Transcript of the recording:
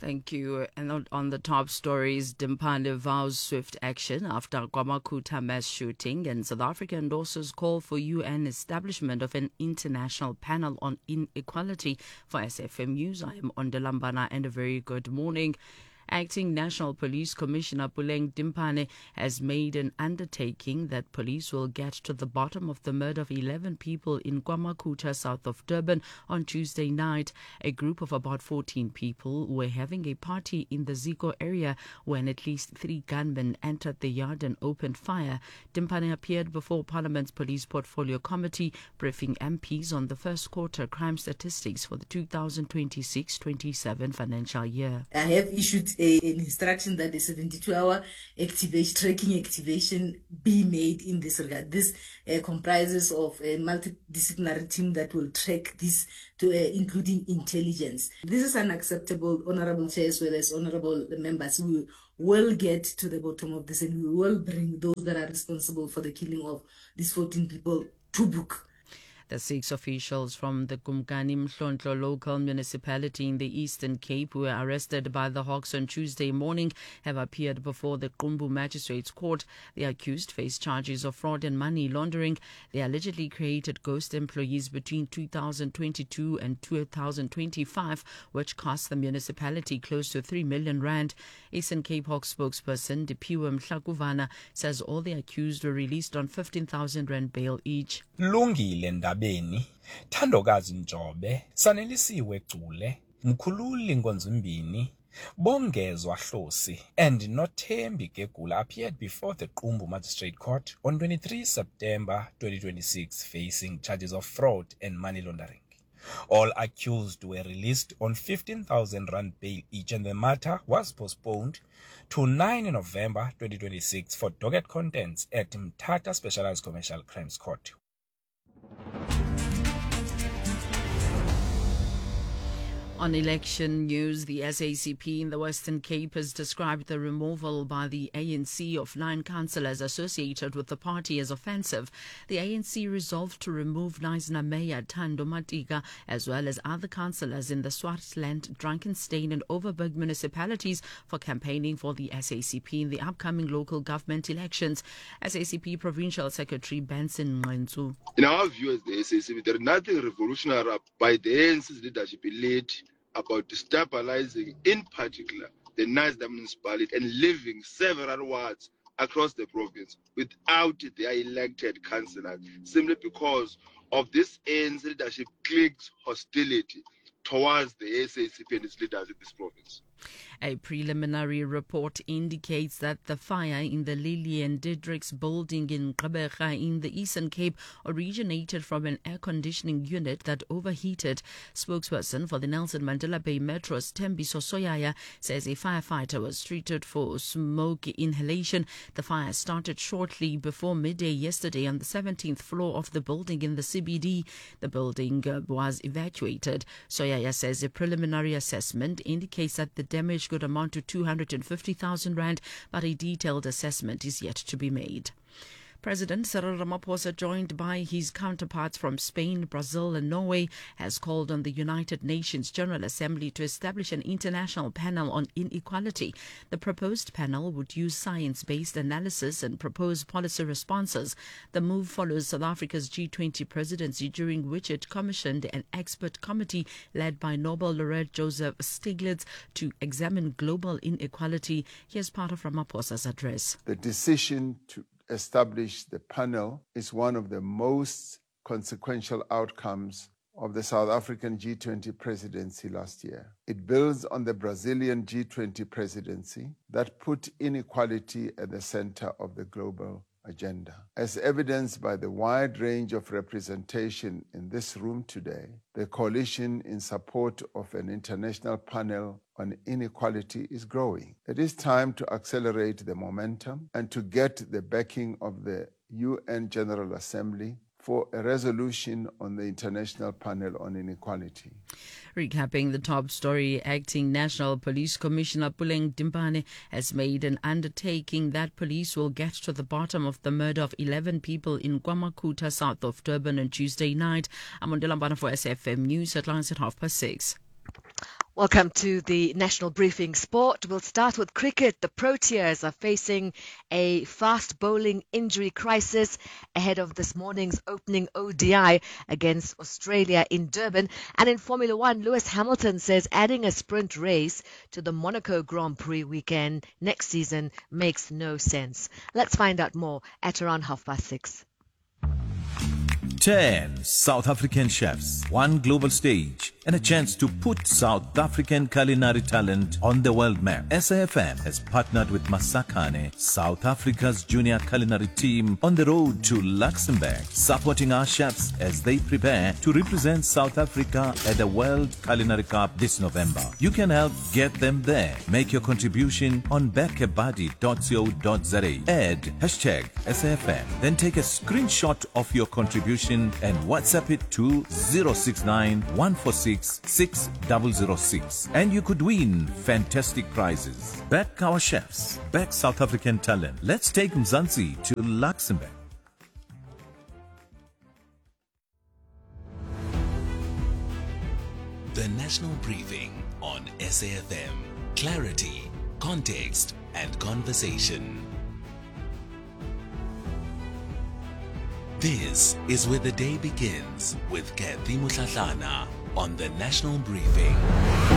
Thank you. And on the top stories, Dimpane vows swift action after KwaMakhutha mass shooting, and South Africa endorses call for UN establishment of an international panel on inequality. For SFM News, I am Ondelambana, and a very good morning. Acting National Police Commissioner Puleng Dimpane has made an undertaking that police will get to the bottom of the murder of 11 people in KwaMakhutha, south of Durban, on Tuesday night. A group of about 14 people were having a party in the Zico area when at least 3 gunmen entered the yard and opened fire. Dimpane appeared before Parliament's Police Portfolio Committee, briefing MPs on the first quarter crime statistics for the 2026-27 financial year. I have issued an instruction that a 72-hour tracking activation be made in this regard. This comprises of a multidisciplinary team that will track this, including intelligence. This is unacceptable, Honorable Chair, as well as honorable members. We will get to the bottom of this, and we will bring those that are responsible for the killing of these 14 people to book. The 6 officials from the Kumkani Mhlonhlo local municipality in the Eastern Cape who were arrested by the Hawks on Tuesday morning have appeared before the Qumbu Magistrates Court. The accused face charges of fraud and money laundering. They allegedly created ghost employees between 2022 and 2025, which cost the municipality close to 3 million rand. Eastern Cape Hawks spokesperson Dipiwe Mhlakuvana says all the accused were released on 15,000 rand bail each. Lungile ndabeni, Thandokazi Njobe, Sanelisiwe Cule, Mkhululi Nkonzimbini, Bongezwa Hlosi, and Nothembi Gegula appeared before the Qumbu Magistrate Court on 23 September 2026 facing charges of fraud and money laundering. All accused were released on 15,000 rand bail each, and the matter was postponed to 9 November 2026 for docket contents at Mthatha Specialized Commercial Crimes Court. On election news, the SACP in the Western Cape has described the removal by the ANC of 9 councillors associated with the party as offensive. The ANC resolved to remove Knysna Mayor Thando Matika as well as other councillors in the Swartland, Drakenstein and Overberg municipalities for campaigning for the SACP in the upcoming local government elections. SACP Provincial Secretary Benson Ngqentsu. In our view as the SACP, there is nothing revolutionary by the ANC's leadership elite about destabilizing, in particular, the Knysna municipality and leaving several wards across the province without their elected councillors, simply because of this ANC leadership clique's hostility towards the SACP and its leaders in this province. A preliminary report indicates that the fire in the Lillian Diedrichs building in Gqeberha in the Eastern Cape originated from an air conditioning unit that overheated. Spokesperson for the Nelson Mandela Bay Metro's Thembiso Soyaya says a firefighter was treated for smoke inhalation. The fire started shortly before midday yesterday on the 17th floor of the building in the CBD. The building was evacuated. Soyaya says a preliminary assessment indicates that the damage could amount to 250,000 rand, but a detailed assessment is yet to be made. President Cyril Ramaphosa, joined by his counterparts from Spain, Brazil and Norway, has called on the United Nations General Assembly to establish an international panel on inequality. The proposed panel would use science-based analysis and propose policy responses. The move follows South Africa's G20 presidency, during which it commissioned an expert committee led by Nobel laureate Joseph Stiglitz to examine global inequality. Here's part of Ramaphosa's address. The decision to establish the panel is one of the most consequential outcomes of the South African G20 presidency last year. It builds on the Brazilian G20 presidency that put inequality at the center of the global agenda. As evidenced by the wide range of representation in this room today, the coalition in support of an international panel on inequality is growing. It is time to accelerate the momentum and to get the backing of the UN General Assembly for a resolution on the International Panel on Inequality. Recapping the top story, Acting National Police Commissioner Puleng Dimpane has made an undertaking that police will get to the bottom of the murder of 11 people in KwaMakhutha, south of Durban on Tuesday night. I'm Ondelambana for SFM News, headlines at 6:30. Welcome to the National Briefing Sport. We'll start with cricket. The Proteas are facing a fast bowling injury crisis ahead of this morning's opening ODI against Australia in Durban. And in Formula One, Lewis Hamilton says adding a sprint race to the Monaco Grand Prix weekend next season makes no sense. Let's find out more at around 6:30. 10 South African chefs, one global stage, and a chance to put South African culinary talent on the world map. SAFM has partnered with Masakane, South Africa's junior culinary team, on the road to Luxembourg, supporting our chefs as they prepare to represent South Africa at the World Culinary Cup this November. You can help get them there. Make your contribution on backabadi.co.za. Add #SAFM. Then take a screenshot of your contribution and WhatsApp it to 069 146 6006. And you could win fantastic prizes. Back our chefs, back South African talent. Let's take Mzansi to Luxembourg. The National Briefing on SAFM. Clarity, context, and conversation. This is where the day begins with Kathy Mutlatlana on the National Briefing.